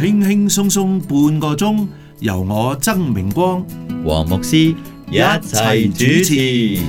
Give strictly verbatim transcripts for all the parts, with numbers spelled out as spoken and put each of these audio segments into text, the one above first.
輕輕鬆鬆半個鐘，由我曾明光、 黃牧師一齊主持。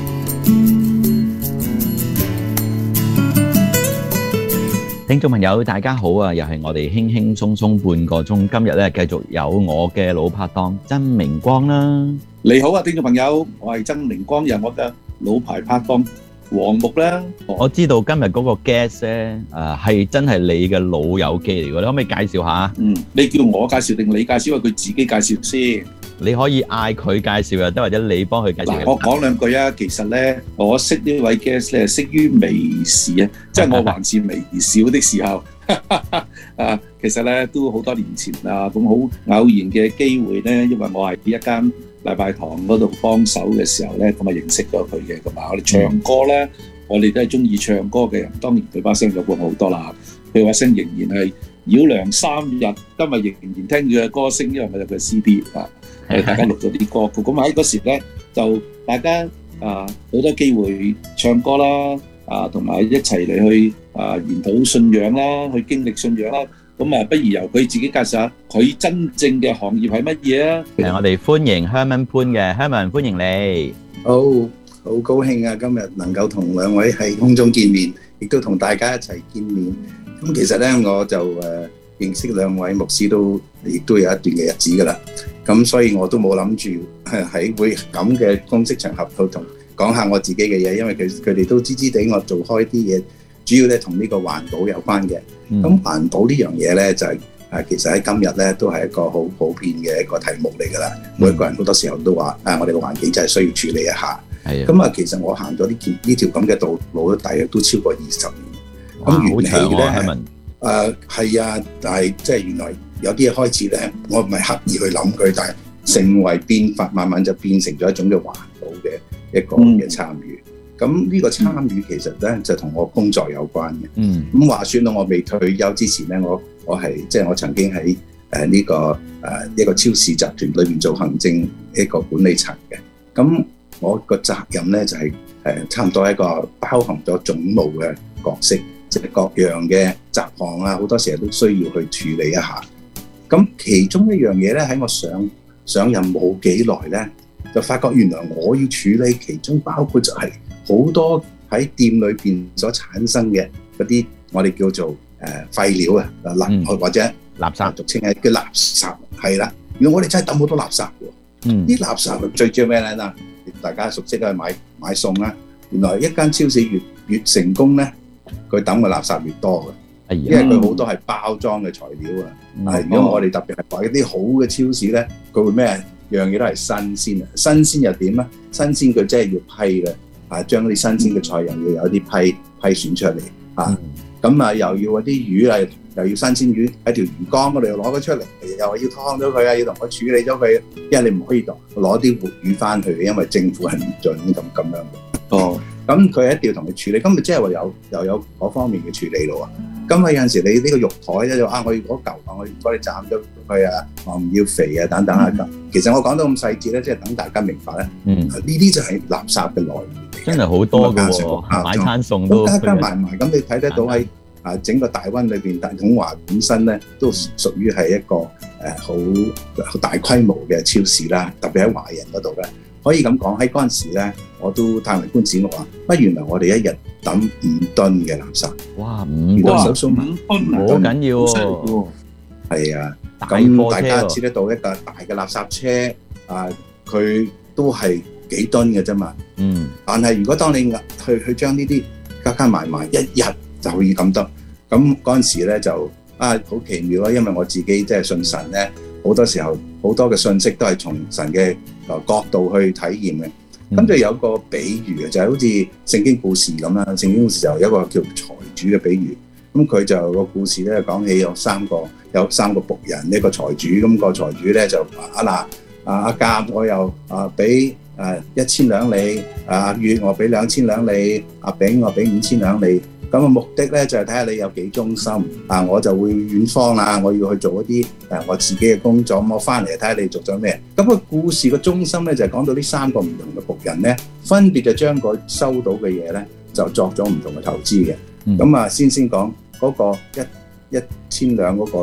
聽眾朋友大家好啊，又係我哋輕輕鬆鬆半個鐘，今日咧繼續有我嘅老拍檔曾明光啦。 你好啊，聽眾朋友，我係曾明光，又我嘅老牌拍檔黃牧啦。 我知道今日嗰個 guest 咧，誒係真係你嘅老友記嚟嘅，你可唔可以介紹下？ 嗯，你叫我介紹定你介紹，因為佢自己介紹先。 你可以嗌佢介紹又得，或者你幫佢介紹。 嗱，我講兩句啊。其實咧，我識呢位 guest 咧，識於微時啊，即係我還是微小的時候。啊，其實咧都好多年前啦，咁好偶然嘅機會咧，因為我係喺一間禮拜堂嗰度幫手嘅時候咧，咁啊認識咗佢嘅。咁啊，我哋唱歌咧，我哋都係中意唱歌嘅人，當然佢把聲就換好多啦。佢把聲仍然係繞梁三日，今日仍然聽佢嘅歌聲，因為我有佢 C D 啊。我哋大家錄咗啲歌，咁喺嗰時咧就大家啊好多機會唱歌啦，啊同埋一齊嚟去啊研討信仰啦，去經歷信仰啦。咁啊，不如由佢自己介紹下佢真正嘅行業係乜嘢啊？ 誒，我哋歡迎 Herman 潘嘅 Herman，歡迎你。 好，好高興啊！今日能夠同兩位喺空中見面，亦都同大家一齊見面。咁其實咧，我就誒認識兩位牧師都亦都有一段嘅日子噶啦。咁所以我都冇諗住喺會咁嘅公式場合度同講下我自己嘅嘢，因為佢佢哋都知知地我做開啲嘢，主要咧同呢個環保有關嘅。咁、嗯、環保呢樣嘢咧就係、是、誒，其實喺今日咧都係一個好普遍嘅一個題目嚟㗎啦。每一個人好多時候都話誒，我哋嘅環境真係需要處理一下。係咁啊，其實我行咗呢件呢條咁嘅道路都大約都超過二十年。咁緣起咧誒係啊，但係即係原來。有啲嘢開始咧，我唔係刻意去諗佢，但係成為變法，慢慢就變成咗一種嘅環保嘅一個嘅參與。咁呢、嗯、個參與其實咧就同我工作有關嘅。嗯。咁話說到我未退休之前咧，我我係即係我曾經喺誒呢個誒、呃、一個超市集團裏邊做行政一個管理層嘅。咁我個責任咧就係、是、誒、呃、差唔多一個包含咗總務嘅角色，即、就、係、是、各樣嘅雜項啊，好多時候都需要去處理一下。咁其中一樣嘢咧，喺我上上任冇幾耐咧，就發覺原來我要處理其中包括就係好多喺店裏邊所產生嘅嗰啲我哋叫做誒、呃、廢料啊，垃、嗯、或者垃圾，俗稱係叫垃圾，係啦。原來我哋真係抌好多垃圾喎。嗯，啲垃圾最主要咩咧？嗱，大家熟悉嘅買買餸啦。原來一間超市越越成功咧，佢抌嘅垃圾越多嘅。因為佢好多係包裝嘅材料啊，係、嗯、如果我哋特別係買一啲好嘅超市咧，佢會咩樣嘢都係新鮮啊！新鮮又點啊？新鮮佢真係要批嘅，啊將啲新鮮嘅菜又要有啲批批選出嚟啊，咁、嗯、啊又要嗰啲魚啊，又要新鮮魚喺條魚缸嗰度又攞咗出嚟，又話要劏咗佢啊，要同佢處理咗佢，因為你唔可以攞啲活魚翻去，因為政府係唔準咁咁樣嘅。哦，咁佢一定要同佢處理，咁咪即係話有又有嗰方面嘅處理咯啊！咁啊有陣時你呢個肉台咧就啊，我要嗰嚿啊，我要幫你斬咗佢啊，我唔要肥啊等等啊咁。其實我講到咁細節咧，即係等大家明白咧。嗯，呢啲就係垃圾嘅來源。真係好多㗎喎，買餐餸都加加埋埋，咁你睇得到喺啊整個大灣裏邊，大統華本身咧都屬於係一個誒好好大規模嘅超市啦，特別喺華人嗰度咧。可以咁講，喺嗰陣時咧，我都嘆為觀止，我話乜原來我哋一日抌五噸嘅垃圾。哇，五噸手數五噸好緊要喎。係啊，咁大家知得到一架大嘅垃圾車啊，佢都係幾噸嘅啫嘛。嗯。但係如果當你去去將呢啲加加埋埋，一日就可以咁多。咁嗰陣時咧就啊好奇妙啊，因為我自己即係信神咧，好多時候好多嘅信息都係從神嘅角度去體驗嘅，咁就有個比喻嘅，就係好似聖經故事咁啦。聖經故事就有一個叫財主嘅比喻，咁佢就有個故事咧講起有三個有三個僕人，呢個財主，咁個財主咧就啊嗱啊阿甲我又啊俾誒一千兩你，阿月我俾兩千兩你，阿丙我俾五千兩你。咁嘅目的咧就係睇下你有幾忠心啊！我就會遠方啦，我要去做一啲誒我自己嘅工作，咁我翻嚟睇下你做咗咩。咁個故事嘅中心咧就係講到呢三個唔同嘅僕人咧，分別就將個收到嘅嘢咧就作咗唔同嘅投資嘅。咁啊，先先講嗰個一一千兩嗰個咧，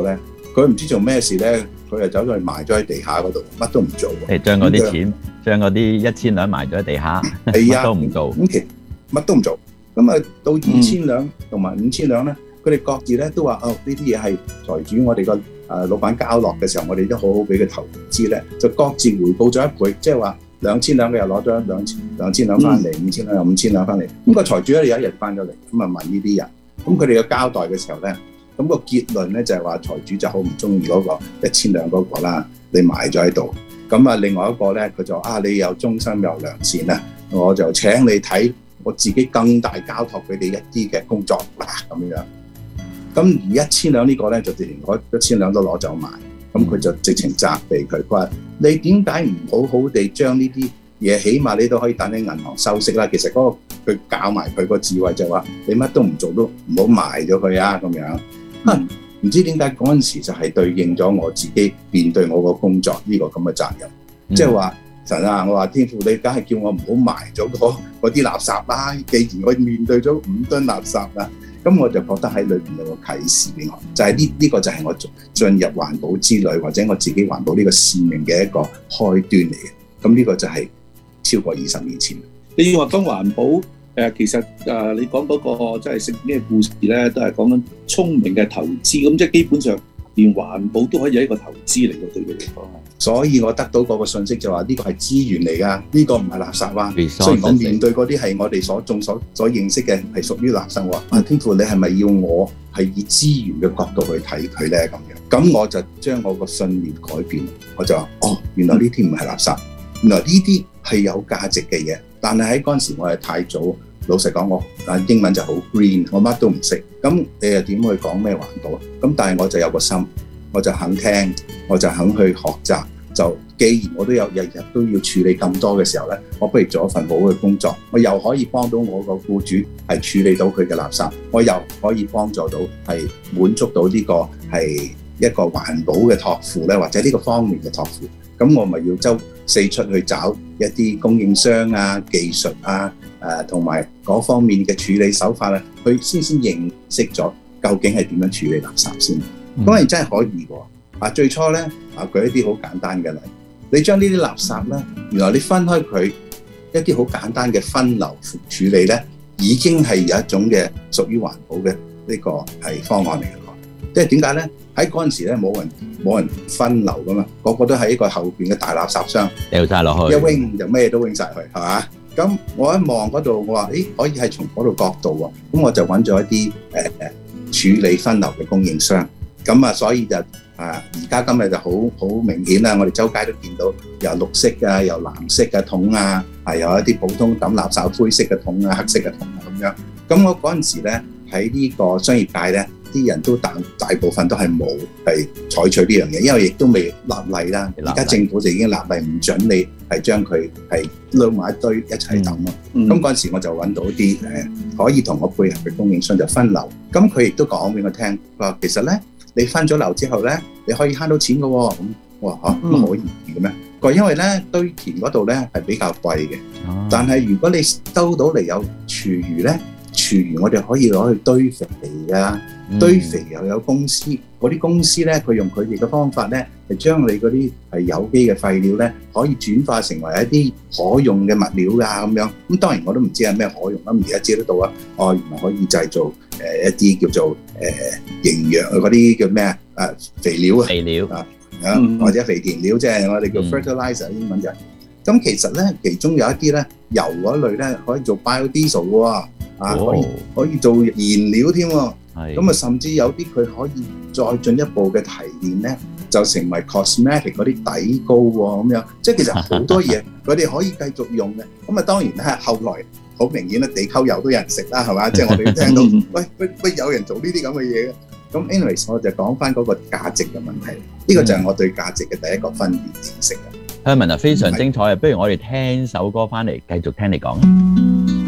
佢唔知做咩事咧，佢就走咗去埋咗喺地下嗰度，乜都唔做喎。 誒，將嗰啲錢，將嗰啲一千兩埋咗喺地下， 係啊， 乜都唔做。 咁其乜都唔做。咁啊，到二千兩同埋五千兩咧，佢哋各自咧都話：哦，呢啲嘢係財主我哋個誒老闆交落嘅時候，我哋都好好俾佢投資咧，就各自回報咗一倍，即係話兩千兩嘅又攞咗兩千兩千兩翻嚟，五千兩又五千兩翻嚟。咁個財主咧有一日翻咗嚟，咁啊問呢啲人，咁佢哋嘅交代嘅時候咧。咁個結論咧就係話財主就好唔中意嗰個一千兩嗰個啦，你埋咗喺度。咁啊，另外一個咧佢就啊，你有忠心又良善啊，我就請你睇我自己更大交託俾你一啲嘅工作啦咁樣。咁而一千兩呢個咧就直情攞一千兩都攞走埋，咁佢就直情責備佢，佢話你點解唔好好地將呢啲嘢，起碼你都可以等喺銀行收息啦。其實嗰個佢教埋佢個智慧就話你乜都唔做都唔好埋咗佢啊咁樣。唔、嗯、知點解嗰陣時就係對應咗我自己面對我個工作呢個咁嘅責任，即係話神啊，我話天父，你梗係叫我唔好埋咗嗰啲垃圾啦。既然我面對咗五噸垃圾啦，咁我就覺得喺裏邊有個啟示俾我，就係呢呢個就係我進入環保之旅或者我自己環保呢個使命嘅一個開端嚟嘅。咁呢個就係超過二十年前。 你要話講環保。誒，其實誒，你講嗰個即係食咩故事咧，都係講緊聰明嘅投資，咁即係基本上連環保都可以係一個投資嚟嘅，對佢嚟講。 所以我得到嗰個信息就話呢個係資源嚟㗎，呢個唔係垃圾啊。 Resources. 雖然我面對嗰啲係我哋所眾所所認識嘅係屬於垃圾喎，啊天父，你係咪要我係以資源嘅角度去睇佢咧咁樣？咁我就將我個信念改變，我就話哦，原來呢啲唔係垃圾，原來呢啲係有價值嘅嘢。但係喺嗰陣時我係太早，老實講我啊英文就好 green，我乜都唔識。咁你又點去講咩環保？咁但係我就有個心，我就肯聽，我就肯去學習。就既然我都有日日都要處理咁多嘅時候咧，我不如做一份好嘅工作，我又可以幫到我個僱主係處理到佢嘅垃圾，我又可以幫助到係滿足到呢個係一個環保嘅託付咧，或者呢個方面嘅託付。咁我咪要周四出去找一啲供應商啊、技術啊、誒同埋嗰方面嘅處理手法咧，去先先認識咗究竟係點樣處理垃圾先。當然真係可以喎。啊，最初咧啊，舉一啲好簡單嘅例，你將呢啲垃圾咧，原來你分開佢一啲好簡單嘅分流處理咧，已經係有一種嘅屬於環保嘅呢個係方案嚟嘅。即係點解咧？喺嗰陣時咧，冇人冇人分流噶嘛，個個都喺一個後邊嘅大垃圾箱掉晒落去， 一揈就咩都揈晒去，係嘛？咁我一望嗰度，我話誒可以係從嗰度角度喎，咁我就揾咗一啲誒誒處理分流嘅供應商，咁啊，所以就啊而家今日就好好明顯啦，我哋周街都見到有綠色啊，有藍色嘅桶啊，係有一啲普通抌垃圾灰色嘅桶啊、黑色嘅桶啊咁樣。咁我嗰陣時咧喺呢個商業界咧。啲人都大大部分都係冇係採取呢樣嘢，因為亦都未立例啦。而家政府就已經立例唔準你係將佢係撈埋一堆一齊抌咯。咁嗰陣時我就揾到啲誒可以同我配合嘅供應商就分流。咁佢亦都講俾我聽，佢話其實咧你分咗流之後咧，你可以慳到錢嘅喎。咁我話嚇咁可以嘅咩？佢話因為咧堆填嗰度咧係比較貴嘅，但係如果你收到嚟有廚餘咧。廚餘我哋可以攞去堆肥啊，嗯、堆肥又有公司，嗰啲公司咧佢用佢哋嘅方法咧，係將你嗰啲係有機嘅廢料咧，可以轉化成為一啲可用嘅物料啊咁樣。咁當然我都唔知係咩可用啦，而家知得到啊，哦原來可以製造誒、呃、一啲叫做誒、呃、營養嗰啲叫咩啊？誒肥料啊，肥料啊，嗯、或者肥田料，即係我哋叫 fertilizer、嗯、英文就係。咁其實咧，其中有一啲咧油嗰類咧可以做 biodiesel 嘅喎，啊可以可以做燃料添喎，咁啊甚至有啲佢可以再進一步嘅提煉咧，就成為 cosmetic 嗰啲底膏喎，咁樣即係其實好多嘢佢哋可以繼續用嘅。咁啊當然咧，後來好明顯咧，地溝油都有人食啦，係嘛？即係我哋聽到喂喂喂有人做呢啲咁嘅嘢嘅。咁 anyways 我就講翻嗰個價值嘅問題，呢個就係我對價值嘅第一個分辨知識啊。 Herman啊，非常精彩啊！不如我哋聽首歌翻嚟，繼續聽你講。